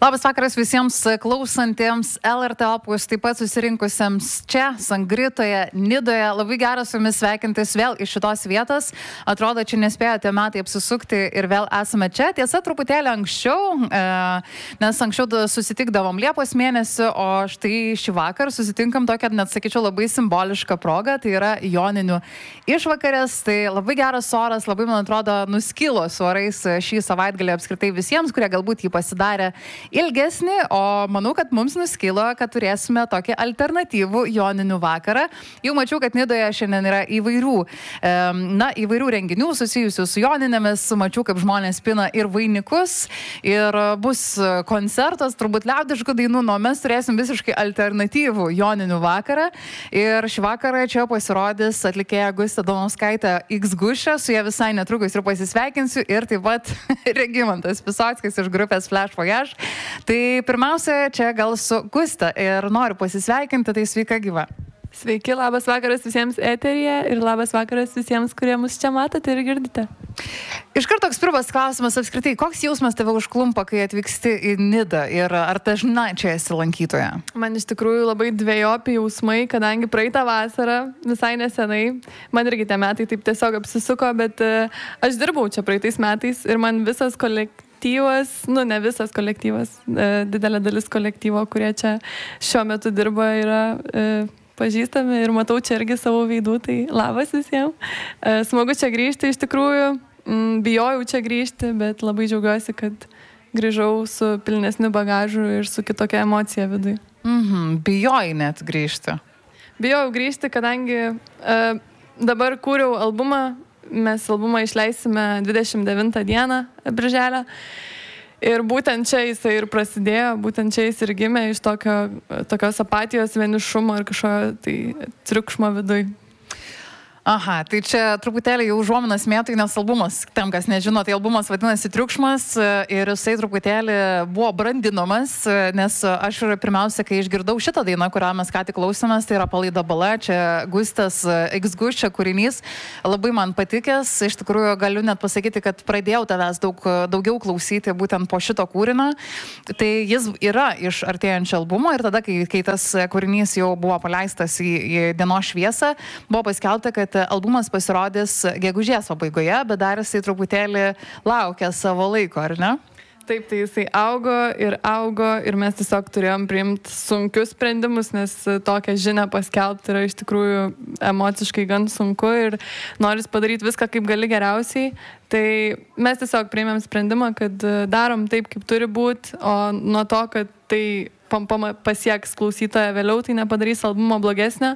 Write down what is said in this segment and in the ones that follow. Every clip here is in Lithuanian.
Labas vakaras visiems klausantiems LRT Opus, taip pat susirinkusiems čia, Sangritoje, Nidoje. Labai geras su jumis sveikintis vėl iš šitos vietos. Atrodo, čia nespėjote metai apsisukti ir vėl esame čia. Tiesa, truputėlį anksčiau, nes anksčiau susitikdavom Liepos mėnesį, o štai šį vakar susitinkam tokią, net sakyčiau, labai simbolišką progą. Tai yra Joninių išvakarės. Tai labai geras oras, labai, man atrodo, nuskilo su orais šį savaitgalį apskritai visiems, kurie galbūt jį pasidarė ilgesnį, o manau, kad mums nuskilo, kad turėsime tokį alternatyvų Joninių vakarą. Jau mačiau, kad Nidoje šiandien yra įvairių renginių susijusių su Joninėmis. Mačiau, kaip žmonės pina ir vainikus, ir bus koncertas, turbūt liaudiškų dainų, o mes turėsim visiškai alternatyvų Joninių vakarą. Ir šį vakarą čia pasirodys atlikėja Gustė Donauskaitė X Gušė, su ja visai netrukus ir pasisveikinsiu, ir taip pat Regimantas Visockis iš grupės Flash Voyage. Tai pirmiausia, čia gal su Gustė ir noriu pasisveikinti, tai sveika gyva. Sveiki, labas vakaras visiems eteryje ir labas vakaras visiems, kurie mus čia matote ir girdite. Iš karto toks pirmas klausimas apskritai, koks jausmas tave užklumpa, kai atvyksti į Nidą ir ar dažnai čia esi lankytoja? Man iš tikrųjų labai dvejopi jausmai, kadangi praeitą vasarą, visai nesenai, man irgi tie metai taip tiesiog apsisuko, bet aš dirbau čia praeitais metais ir man visas kolektyvas, ne visas kolektyvas, didelė dalis kolektyvo, kurie čia šiuo metu dirba, yra pažįstami ir matau čia irgi savo veidų, tai labas visiems. Smagu čia grįžti, iš tikrųjų, bijojau čia grįžti, bet labai džiaugiuosi, kad grįžau su pilnesniu bagažu ir su kitokia emocija vidui. Bijojai net grįžti? Bijojau grįžti, kadangi dabar kūriau albumą. Mes albumą išleisime 29 dieną birželio. Ir būtent čia jisai ir prasidėjo, būtent čia jis ir gimė iš tokios apatijos, vienišumo ir kažkokio tai triukšmo viduj. Aha, tai čia truputėlį jau užuominas mėtai, nes albumas, tam kas nežino, tai albumas vadinasi Triukšmas ir jisai truputėlį buvo brandinamas, nes aš pirmiausia, kai išgirdau šitą dainą, kurią mes ką tik klausėmės, tai yra Palaida bala, čia Gustės X Gušė kūrinys, labai man patikęs, iš tikrųjų galiu net pasakyti, kad pradėjau tavęs daugiau klausyti būtent po šito kūrinio, tai jis yra iš artėjančio albumo ir tada, kai tas kūrinys jau buvo paleistas į dienos šviesą, buvo paskelbta, kad albumas pasirodys gegužės pabaigoje, bet dar jisai truputėlį laukia savo laiko, ar ne? Taip, tai jisai augo ir mes tiesiog turėjom priimti sunkius sprendimus, nes tokią žinią paskelbti yra iš tikrųjų emociškai gan sunku ir noris padaryti viską kaip gali geriausiai. Tai mes tiesiog priėmėm sprendimą, kad darom taip, kaip turi būti, o nuo to, kad tai pasieks klausytoją vėliau, tai nepadarys albumo blogesnio.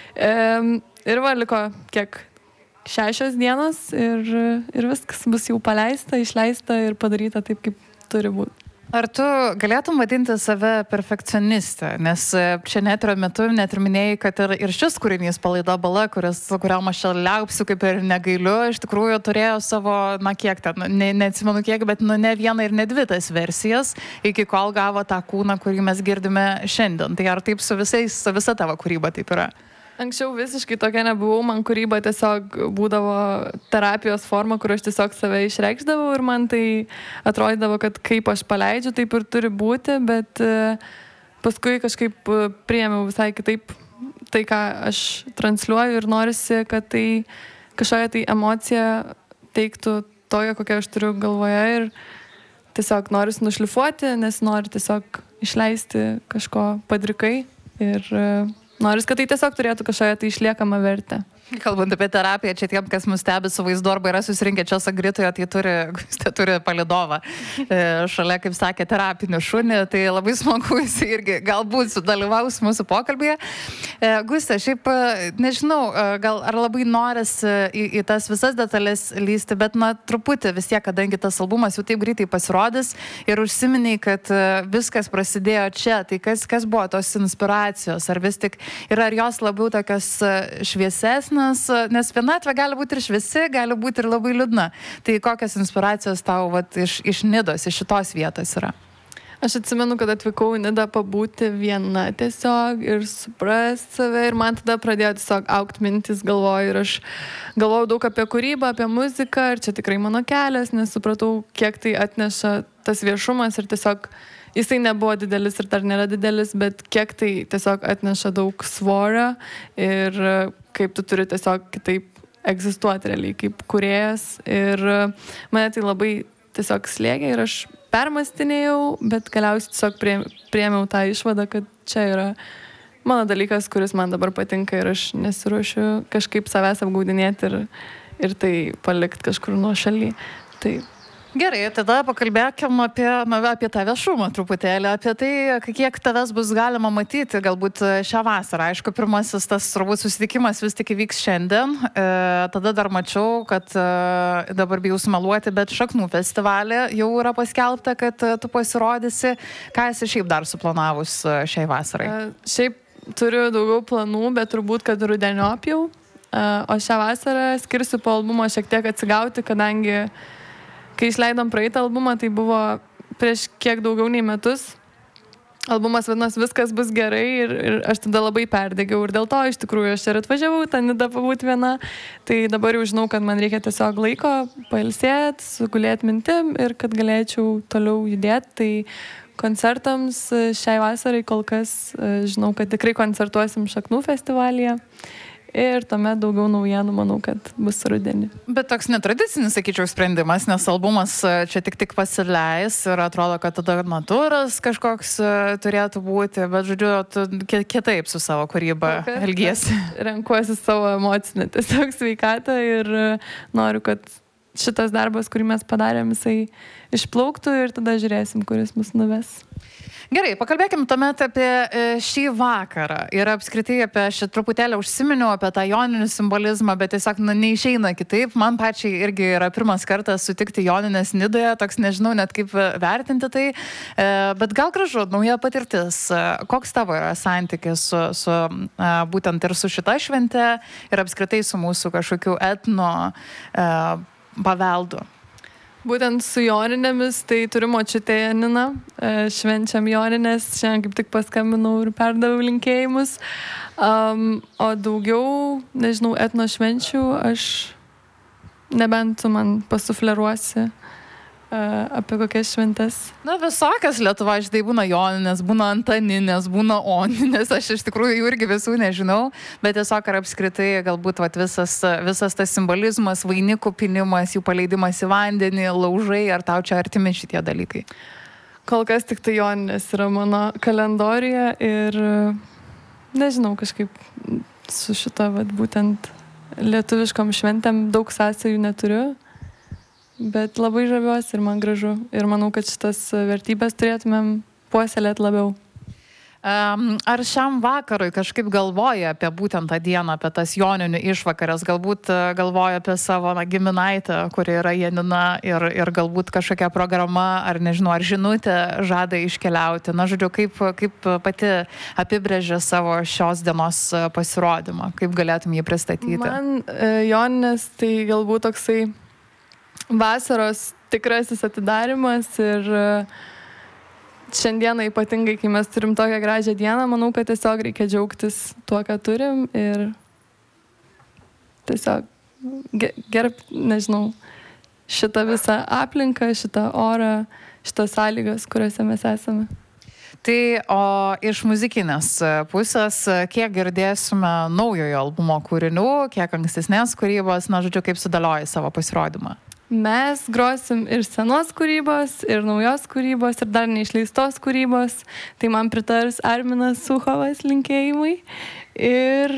Ir liko kiek 6 dienos ir viskas bus jau paleista, išleista ir padaryta taip, kaip turi būti. Ar tu galėtum vadinti save perfekcionistę? Nes čia net ir minėjai, kad ir šis kūrinys Palaida bala, kuriam aš čia liaupsiu, kaip ir negailiu, iš tikrųjų turėjo savo, kiek ten, neatsimenu kiek, bet ne vieną ir ne dvi tas versijas, iki kol gavo tą kūną, kurį mes girdime šiandien. Tai ar taip su visa tavo kūryba taip yra? Anksčiau visiškai tokia nebuvau, man kūryba tiesiog būdavo terapijos forma, kur aš tiesiog save išreikšdavau ir man tai atrodydavo, kad kaip aš paleidžiu, taip ir turi būti, bet paskui kažkaip priėmiau visai kitaip tai, ką aš transliuoju ir norisi, kad tai kažkokia tai emocija teiktų toje, kokią aš turiu galvoje ir tiesiog norisi nušlifuoti, nes nori tiesiog išleisti kažko padrikai ir noris, kad tai tiesiog turėtų kažkokią tai išliekamą vertę. Kalbant apie terapiją, čia tiem, kas mus stebi su vaizdu arba yra susirinkę čia Sangritoje, tai turi palydovą šalia, kaip sakė, terapinį šunį, tai labai smagu, jis irgi galbūt sudalyvaus mūsų pokalbėje. Gustė, šiaip nežinau, gal ar labai noris į tas visas detalės lysti, bet truputį vis tiek, kadangi tas albumas jau taip greitai pasirodys ir užsiminiai, kad viskas prasidėjo čia, tai kas buvo tos inspiracijos, ar vis tik ir ar jos labiau tokios šviesesnės, nes vienatvė gali būti ir šviesi, gali būti ir labai liūdna. Tai kokios inspiracijos tau iš Nidos, iš šitos vietos yra? Aš atsimenu, kad atvykau į Nidą pabūti viena tiesiog ir suprasti save ir man tada pradėjo tiesiog augti mintis galvoju ir aš galvojau daug apie kūrybą, apie muziką ir čia tikrai mano kelias, nes supratau, kiek tai atneša tas viešumas ir tiesiog jisai nebuvo didelis ir dar nėra didelis, bet kiek tai tiesiog atneša daug svorio ir kaip tu turi tiesiog kitaip egzistuoti realiai kaip kūrėjas. Ir mane tai labai tiesiog slėgė ir aš permastinėjau, bet galiausiai tiesiog priėmiau tą išvadą, kad čia yra mano dalykas, kuris man dabar patinka ir aš nesiruošiu kažkaip savęs apgaudinėti ir tai palikti kažkur nuošaly. Tai gerai, tada pakalbėkim apie tą viešumą truputėlį, apie tai, kiek tavęs bus galima matyti galbūt šią vasarą. Aišku, pirmasis tas turbūt susitikimas vis tik įvyks šiandien. Tada dar mačiau, kad dabar bijau sumeluoti, bet Šaknų festivalė jau yra paskelbta, kad tu pasirodysi. Ką esi šiaip dar suplanavus šiai vasarai? Šiaip turiu daugiau planų, bet turbūt, kad rudeniop jau. O šią vasarą skirsiu po albumo šiek tiek atsigauti, kadangi kai išleidom praeitą albumą, tai buvo prieš kiek daugiau nei metus. Albumas vadinasi Viskas bus gerai ir aš tada labai perdegiau ir dėl to iš tikrųjų aš ir atvažiavau tą Nidą pabūti viena. Tai dabar jau žinau, kad man reikia tiesiog laiko pailsėti, sugulėti mintim ir kad galėčiau toliau judėti. Tai koncertams šiai vasarai kol kas žinau, kad tikrai koncertuosim Šaknų festivalyje. Ir tuomet daugiau naujienų, manau, kad bus rudenį. Bet toks netradicinis, sakyčiau, sprendimas, nes albumas čia tik pasileis ir atrodo, kad tada natūras kažkoks turėtų būti, bet žodžiu, tu kitaip su savo kūryba elgiesi. Renkuosi savo emocinę tiesiog sveikatą ir noriu, kad šitas darbas, kurį mes padarėm, jisai išplauktų ir tada žiūrėsim, kuris mus nuves. Gerai, pakalbėkim tuomet apie šį vakarą ir apskritai apie šį truputėlį užsiminiau apie tą joninį simbolizmą, bet tiesiog neišeina kitaip. Man pačiai irgi yra pirmas kartas sutikti joninės Nidoje, toks nežinau net kaip vertinti tai, bet gal gražu, nauja patirtis. Koks tavo yra santykis su būtent ir su šita švente ir apskritai su mūsų kažkokiu etno paveldu? Būtent su joninėmis, tai turiu močiutę Janiną, švenčiam joninės, šiandien kaip tik paskambinau ir perdaviau linkėjimus. O daugiau, nežinau, etno švenčių, aš nebent tu man pasufleruosi apie kokias šventes. Na, visokias Lietuva, štai būna joninės, būna antaninės, būna oninės, aš iš tikrųjų jų irgi visų nežinau, bet tiesiog ar apskritai galbūt visas tas simbolizmas, vainikų pinimas, jų paleidimas į vandenį, laužai, ar tau čia artimi šitie dalykai? Kol kas tik tai joninės yra mano kalendorijoje ir nežinau, kažkaip su šito būtent lietuviškom šventėm daug sąsajų neturiu. Bet labai žaviuosi ir man gražu. Ir manau, kad šitas vertybės turėtumėm puoselėti labiau. Ar šiam vakarui kažkaip galvoja apie būtent tą dieną, apie tas joninių išvakarės? Galbūt galvoja apie savo giminaitę, kuri yra Janina ir galbūt kažkokia programa, ar nežinau, ar žinutė žada iškeliauti. Na, žodžiu, kaip pati apibrėžia savo šios dienos pasirodymą? Kaip galėtum jį pristatyti? Man joninės tai galbūt toksai vasaros tikrasis atidarimas ir šiandieną ypatingai, kai mes turim tokią gražią dieną, manau, kad tiesiog reikia džiaugtis tuo, ką turim ir tiesiog gerbti, nežinau, šitą visą aplinką, šitą orą, šitas sąlygas, kuriuose mes esame. Tai o iš muzikinės pusės, kiek girdėsime naujojo albumo kūrinių, kiek ankstesnės kūrybos, na, žodžiu, kaip sudėlioji savo pasirodymą? Mes grosim ir senos kūrybos, ir naujos kūrybos, ir dar neišleistos kūrybos. Tai man pritars Arminas Suchovas linkėjimai. Ir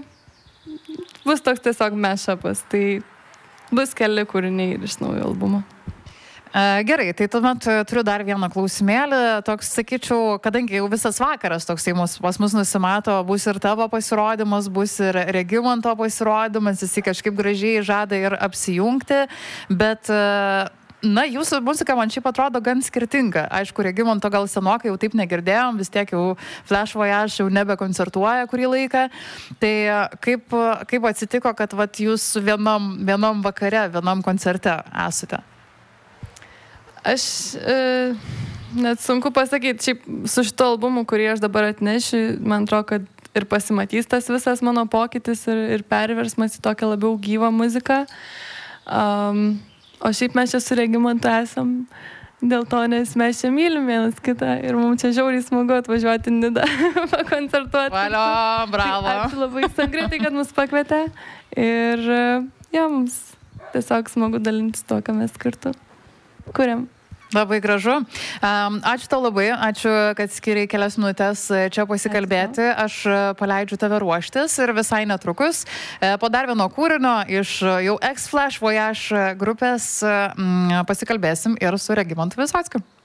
bus toks tiesiog mashupas. Tai bus keli kūriniai iš naujo albumo. Gerai, tai tuomet turiu dar vieną klausimėlį. Toks, sakyčiau, kadangi jau visas vakaras toksai pas mus nusimato, bus ir tavo pasirodymas, bus ir Regimanto pasirodymas, jis kažkaip gražiai žada ir apsijungti, bet na, jūsų muzika man šiaip atrodo gan skirtinga. Aišku, Regimanto gal senokai jau taip negirdėjom, vis tiek jau Flash Voyage jau nebekoncertuoja kurį laiką. Tai kaip atsitiko, kad jūs vienam vakare, vienam koncerte esate? Aš net sunku pasakyti, šiaip su šito albumu, kurį aš dabar atnešiu, man atrodo, kad ir pasimatys tas visas mano pokytis ir perversmas į tokią labiau gyvą muziką. O šiaip mes čia su Regimantu esam dėl to, nes mes čia mylim vienas kitą ir mums čia žiauriai smagu atvažiuoti į Nidą pakoncertuoti. Valio, bravo. Tai ačiū labai Sangritai, kad mus pakvietė ir mums tiesiog smagu dalintis to, ką mes kartu kuriam. Labai gražu. Ačiū tau labai, ačiū, kad skiriai kelias minutės čia pasikalbėti. Aš paleidžiu tave ruoštis ir visai netrukus po dar vieno kūrinio iš jau X-Flash Voyage grupės pasikalbėsim ir su Regimantu Visockiu.